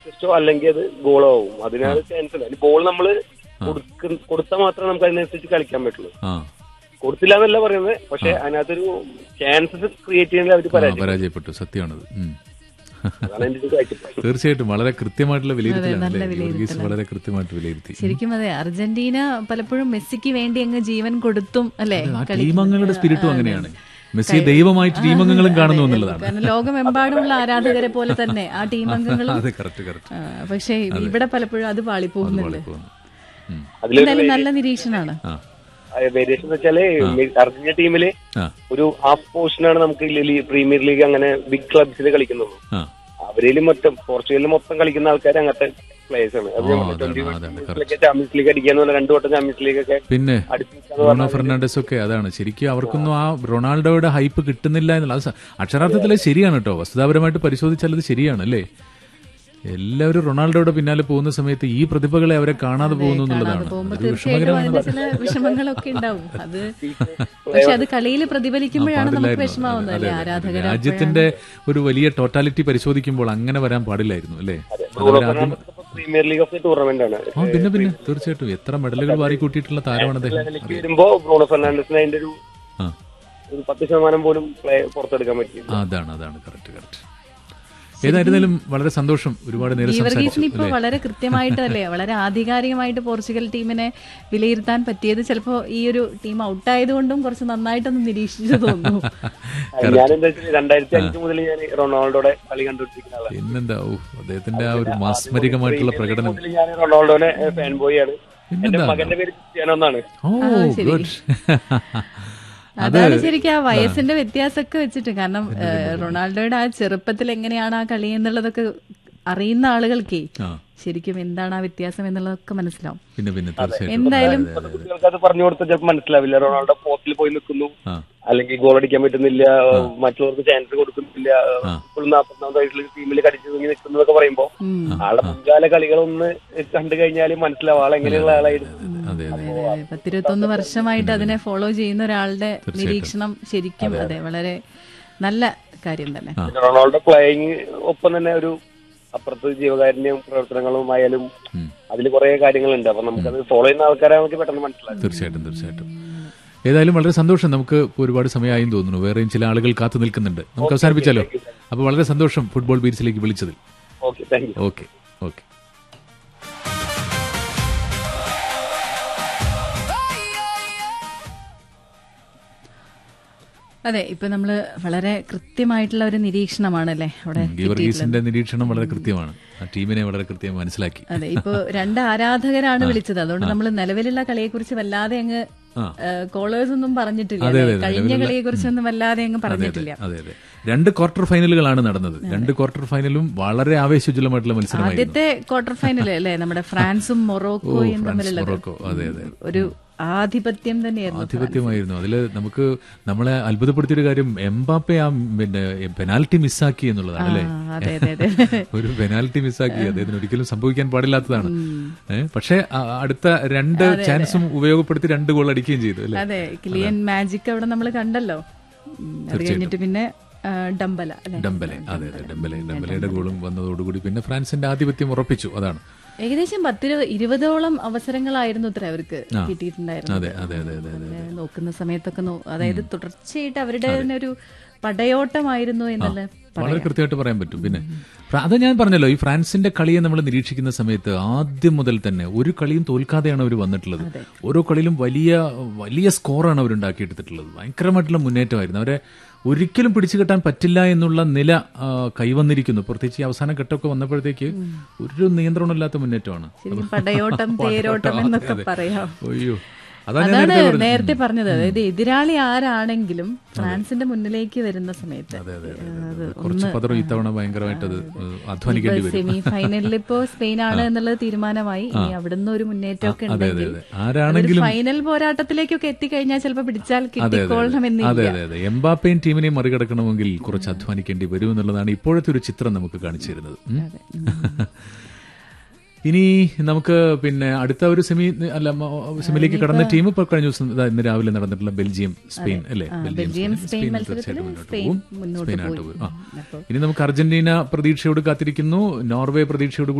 അസിസ്റ്റോ അല്ലെങ്കിൽ അത് ഗോളോ ആവും. അതിനാണ് ചാൻസ് ഇല്ല. ബോൾ നമ്മള് കൊടുത്താൽ മാത്രമേ നമുക്ക് അതിനനുസരിച്ച് കളിക്കാൻ പറ്റുള്ളൂ. കൊടുത്തില്ല എന്നല്ല പറയുന്നത്, പക്ഷെ അതിനകത്തൊരു ചാൻസസ് ക്രിയേറ്റ് ചെയ്യാൻ അവർ പരാജയപ്പെട്ടു. സത്യമാണത്. തീർച്ചയായിട്ടും വളരെ കൃത്യമായിട്ടുള്ള വിലയിരുത്തലാണ്. വളരെ കൃത്യമായിട്ട് വിലയിരുത്തി. ശരിക്കും അതെ, അർജന്റീന പലപ്പോഴും മെസ്സിക്ക് വേണ്ടി അങ്ങ് ജീവൻ കൊടുത്തും അല്ലേ. ടീമംഗങ്ങളുടെ സ്പിരിറ്റും അങ്ങനെയാണ്. മെസ്സി ദൈവമായിട്ട് ടീമംഗങ്ങളും കാണുന്നു എന്നുള്ളതാണ്. കാരണം ലോകമെമ്പാടുമുള്ള ആരാധകരെ പോലെ തന്നെ ആ ടീമംഗങ്ങളും. പക്ഷെ ഇവിടെ പലപ്പോഴും അത് പാളിപ്പോകുന്നുണ്ട്. എന്തായാലും നല്ല നിരീക്ഷണമാണ്. വേരിയേഷൻ എന്ന് വെച്ചാല് അർജന്റീന ടീമില് ഒരു ഹാഫ് പോർഷനാണ് നമുക്ക് പ്രീമിയർ ലീഗ് അങ്ങനെ ബിഗ് ക്ലബ്സിൽ കളിക്കുന്നത്. അവരിലും മൊത്തം പോർച്ചുഗലിൽ മൊത്തം കളിക്കുന്ന ആൾക്കാർ അങ്ങനത്തെ പ്ലേയേഴ്സ് ആണ്. ചാമ്പ്യൻസ് ലീഗ് അടിക്കാന്ന് പറഞ്ഞാൽ 2 വട്ടം ചാമ്പ്യൻസ് ലീഗ് ഒക്കെ. പിന്നെ ബ്രൂണോ ഫെർണാണ്ടസ് ഒക്കെ അതാണ് ശരിക്കും. അവർക്കൊന്നും ആ റൊണാൾഡോയുടെ ഹൈപ്പ് കിട്ടുന്നില്ല എന്നുള്ളത് അക്ഷരാർത്ഥത്തിൽ ശരിയാണ് കേട്ടോ. വസ്തുതാപരമായിട്ട് പരിശോധിച്ചാൽ അത് ശരിയാണ് അല്ലേ. എല്ലാവരും റൊണാൾഡോയുടെ പിന്നാലെ പോകുന്ന സമയത്ത് ഈ പ്രതിഭകളെ അവരെ കാണാതെ പോകുന്നു എന്നുള്ളതാണ് വിഷമങ്ങളൊക്കെ ഉണ്ടാവും. അത് പക്ഷെ അത് കളിയിൽ പ്രതിഫലിക്കുമ്പോഴാണ് നമുക്ക് വിഷമാവുന്നത്. രാജ്യത്തിന്റെ ഒരു വലിയ ടോട്ടാലിറ്റി പരിശോധിക്കുമ്പോൾ അങ്ങനെ വരാൻ പാടില്ലായിരുന്നു അല്ലേ. Premier league of the tournament ആണ്. പിന്നെ തീർച്ചയായിട്ടും എത്ര മെഡലുകൾ വാരിക്കൂട്ടിയിട്ടുള്ള താരമാണ് വരുമ്പോ ബ്രൂണോ ഫെർണാണ്ടസിന് അതിന്റെ ഒരു 10% പോലും പുറത്തെടുക്കാൻ പറ്റി. അതാണ് കറക്റ്റ്. ഏതായിരുന്നാലും വളരെ സന്തോഷം. ഒരുപാട് നേരം ഇപ്പൊ വളരെ കൃത്യമായിട്ട് അല്ലേ, വളരെ ആധികാരികമായിട്ട് പോർച്ചുഗൽ ടീമിനെ വിലയിരുത്താൻ പറ്റിയത് ചിലപ്പോ ഈ ഒരു ടീം ഔട്ടായതുകൊണ്ടും കുറച്ച് നന്നായിട്ടൊന്ന് നിരീക്ഷിച്ചു തോന്നുന്നു. ഞാനെന്താ 2005 മുതൽ ഞാൻ റൊണാൾഡോയുടെ കളി കണ്ടുപിടിച്ചിരിക്കുന്ന ആളാണ്. പിന്നെന്താ അദ്ദേഹത്തിന്റെ ആ ഒരു മാസ്മരികമായിട്ടുള്ള പ്രകടനം. ഞാൻ റൊണാൾഡോയുടെ ഫാൻ ബോയ് ആണ്. എന്റെ മകന്റെ പേര് ക്രിസ്ത്യാനോ എന്നാണ്. അതാണ് ശരിക്കും ആ വയസ്സിന്റെ വ്യത്യാസമൊക്കെ വെച്ചിട്ട്. കാരണം റൊണാൾഡോയുടെ ആ ചെറുപ്പത്തിൽ എങ്ങനെയാണ് ആ കളി എന്നുള്ളതൊക്കെ അറിയുന്ന ആളുകൾക്കേ ശരിക്കും എന്താണ് ആ വ്യത്യാസം എന്നുള്ളതൊക്കെ മനസ്സിലാവും. എന്തായാലും കുട്ടികൾക്ക് അത് പറഞ്ഞു കൊടുത്താൽ ചിലപ്പോൾ മനസ്സിലാവില്ല. റൊണാൾഡോ പോസ്റ്റിൽ പോയി നിൽക്കുന്നു, അല്ലെങ്കിൽ ഗോൾ അടിക്കാൻ പറ്റുന്നില്ല, മറ്റുള്ളവർക്ക് ചാൻസ് കൊടുക്കുന്നില്ല, ഇപ്പോൾ 40ാം വയസ്സിൽ ടീമിൽ കടിച്ചു തൂങ്ങി നിൽക്കുന്നതൊക്കെ പറയുമ്പോ ആളെ മുൻകാല കളികളൊന്ന് കണ്ടു കഴിഞ്ഞാൽ മനസ്സിലാവും ആളെങ്ങനെയുള്ള ആളായിരുന്നു. 10-21 വർഷമായിട്ട് അതിനെ ഫോളോ ചെയ്യുന്ന ഒരാളുടെ നിരീക്ഷണം ശരിക്കും അതെ വളരെ നല്ല കാര്യം തന്നെ. റൊണാൾഡോ പ്ലേയിങ് ഒപ്പം തന്നെ ഒരു അപ്പുറത്ത് ജീവകാരുണ്യം പ്രവർത്തനങ്ങളും ആയാലും അതിൽ കുറെ കാര്യങ്ങളുണ്ട്. അപ്പൊ നമുക്കത് ഫോളോ ചെയ്യുന്ന ആൾക്കാരെ നമുക്ക് പെട്ടെന്ന് മനസ്സിലാക്കും. തീർച്ചയായിട്ടും. ഏതായാലും വളരെ സന്തോഷം. നമുക്ക് ഒരുപാട് സമയമായും തോന്നുന്നു. വേറെയും ചില ആളുകൾ കാത്തു നിൽക്കുന്നുണ്ട്. നമുക്ക് അവസാനിപ്പിച്ചാലോ? അപ്പൊ വളരെ സന്തോഷം ഫുട്ബോൾ ബീറ്റ്സിലേക്ക് വിളിച്ചതിൽ. ഓക്കെ. അതെ, ഇപ്പൊ നമ്മള് വളരെ കൃത്യമായിട്ടുള്ള ഒരു നിരീക്ഷണമാണല്ലേ അവിടെ. ഗീവർഗീസിന്റെ നിരീക്ഷണം വളരെ കൃത്യമാണ്. ആ ടീമിനെ വളരെ കൃത്യമായി മനസ്സിലാക്കി. അതെ, ഇപ്പൊ 2 ആരാധകരാണ് വിളിച്ചത്. അതുകൊണ്ട് നമ്മൾ നിലവിലുള്ള കളിയെ കുറിച്ച് വല്ലാതെ അങ്ങ് കോളേഴ്സ് ഒന്നും പറഞ്ഞിട്ടില്ല. കഴിഞ്ഞ കളിയെ കുറിച്ചൊന്നും വല്ലാതെ അങ്ങ് പറഞ്ഞിട്ടില്ല. അതെ 2 ക്വാർട്ടർ ഫൈനലുകളാണ് നടന്നത്. 2 ക്വാർട്ടർ ഫൈനലും വളരെ ആവേശോജ്വലമായിട്ടുള്ള മത്സരമായിരുന്നു. ആദ്യത്തെ ക്വാർട്ടർ ഫൈനൽ അല്ലേ നമ്മുടെ ഫ്രാൻസും മൊറോക്കോയും തമ്മിലുള്ള ഒരു ആധിപത്യം ആധിപത്യമായിരുന്നു. അതില് നമ്മളെ അത്ഭുതപ്പെടുത്തിയൊരു കാര്യം എംബാപ്പെ ആ പെനാൽറ്റി മിസ്സാക്കി എന്നുള്ളതാണ് അല്ലേ. ഒരു പെനാൽറ്റി മിസ്സാക്കി. അദ്ദേഹത്തിന് ഒരിക്കലും സംഭവിക്കാൻ പാടില്ലാത്തതാണ്. പക്ഷെ അടുത്ത 2 ചാൻസും ഉപയോഗപ്പെടുത്തി 2 ഗോൾ അടിക്കുകയും ചെയ്തു അല്ലേ. അതെ, കിലിയൻ മാജിക് അവിടെ നമ്മൾ കണ്ടല്ലോ. അത് കഴിഞ്ഞിട്ട് പിന്നെ ഡംബലയുടെ ഗോളും വന്നതോടുകൂടി പിന്നെ ഫ്രാൻസിന്റെ ആധിപത്യം ഉറപ്പിച്ചു. അതാണ് ഏകദേശം 10-20ഓളം അവസരങ്ങളായിരുന്നു ഇത്ര അവർക്ക് കിട്ടിയിട്ടുണ്ടായിരുന്നത്. നോക്കുന്ന സമയത്തൊക്കെ അതായത് തുടർച്ചയായിട്ട് അവരുടെ തന്നെ ഒരു പടയോട്ടമായിരുന്നു എന്നല്ല വളരെ കൃത്യമായിട്ട് പറയാൻ പറ്റും. പിന്നെ അത് ഞാൻ പറഞ്ഞല്ലോ, ഈ ഫ്രാൻസിന്റെ കളിയെ നമ്മൾ നിരീക്ഷിക്കുന്ന സമയത്ത് ആദ്യം മുതൽ തന്നെ ഒരു കളിയും തോൽക്കാതെയാണ് അവർ വന്നിട്ടുള്ളത്. ഓരോ കളിയിലും വലിയ വലിയ സ്കോറാണ് അവരുണ്ടാക്കിയെടുത്തിട്ടുള്ളത്. ഭയങ്കരമായിട്ടുള്ള മുന്നേറ്റമായിരുന്നു. അവരെ ഒരിക്കലും പിടിച്ചു കെട്ടാൻ പറ്റില്ല എന്നുള്ള നില കൈവന്നിരിക്കുന്നു. പ്രത്യേകിച്ച് അവസാന ഘട്ടമൊക്കെ വന്നപ്പോഴത്തേക്ക് ഒരു നിയന്ത്രണമില്ലാത്ത മുന്നേറ്റമാണ്. പടയോട്ടം തേരോട്ടം എന്നൊക്കെ പറയാം. അയ്യോ, അതാണ് നേരത്തെ പറഞ്ഞത്. അതായത് എതിരാളി ആരാണെങ്കിലും ഫ്രാൻസിന്റെ മുന്നിലേക്ക് വരുന്ന സമയത്ത് സെമി ഫൈനലിൽ ഇപ്പോ സ്പെയിനാണ് എന്നുള്ളത് തീരുമാനമായി. ഇനി അവിടുന്ന് ഒരു മുന്നേറ്റമൊക്കെ ഉണ്ടെങ്കിൽ ഫൈനൽ പോരാട്ടത്തിലേക്കൊക്കെ എത്തിക്കഴിഞ്ഞാൽ ചിലപ്പോൾ പിടിച്ചാൽ കിട്ടിക്കോളണമെന്നില്ല. എംബാപ്പയും ടീമിനെയും മറികടക്കണമെങ്കിൽ കുറച്ച് അധ്വാനിക്കേണ്ടി വരും എന്നുള്ളതാണ് ഇപ്പോഴത്തെ ഒരു ചിത്രം നമുക്ക് കാണിച്ചു തരുന്നത്. ഇനി നമുക്ക് പിന്നെ അടുത്ത ഒരു സെമിയിലേക്ക് കടന്ന ടീം ഇപ്പൊ കഴിഞ്ഞ ദിവസം ഇന്ന് രാവിലെ നടന്നിട്ടുള്ള ബെൽജിയം സ്പെയിൻ അല്ലേ? ബെൽജിയം സ്പെയിൻ തീർച്ചയായിട്ടും മുന്നോട്ട് പോകും. ഇനി നമുക്ക് അർജന്റീന പ്രതീക്ഷയോട് കാത്തിരിക്കുന്നു, നോർവേ പ്രതീക്ഷയോട്